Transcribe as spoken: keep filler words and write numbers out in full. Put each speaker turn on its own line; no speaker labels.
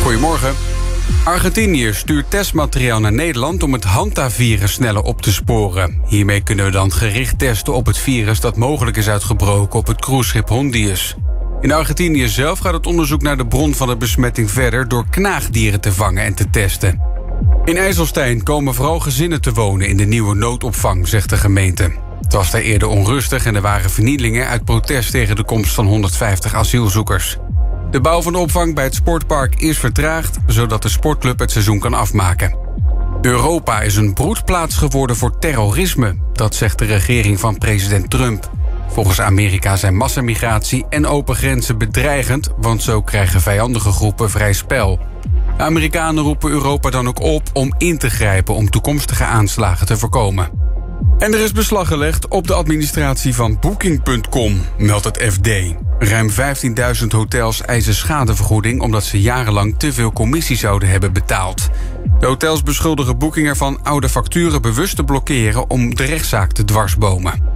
Goedemorgen. Argentinië stuurt testmateriaal naar Nederland om het hantavirus sneller op te sporen. Hiermee kunnen we dan gericht testen op het virus dat mogelijk is uitgebroken op het cruiseschip Hondius. In Argentinië zelf gaat het onderzoek naar de bron van de besmetting verder door knaagdieren te vangen en te testen. In IJsselstein komen vooral gezinnen te wonen in de nieuwe noodopvang, zegt de gemeente. Het was daar eerder onrustig en er waren vernielingen uit protest tegen de komst van honderdvijftig asielzoekers. De bouw van de opvang bij het sportpark is vertraagd, zodat de sportclub het seizoen kan afmaken. Europa is een broedplaats geworden voor terrorisme, dat zegt de regering van president Trump. Volgens Amerika zijn massamigratie en open grenzen bedreigend, want zo krijgen vijandige groepen vrij spel. De Amerikanen roepen Europa dan ook op om in te grijpen om toekomstige aanslagen te voorkomen. En er is beslag gelegd op de administratie van Booking punt com, meldt het F D. Ruim vijftienduizend hotels eisen schadevergoeding omdat ze jarenlang te veel commissie zouden hebben betaald. De hotels beschuldigen Booking ervan oude facturen bewust te blokkeren om de rechtszaak te dwarsbomen.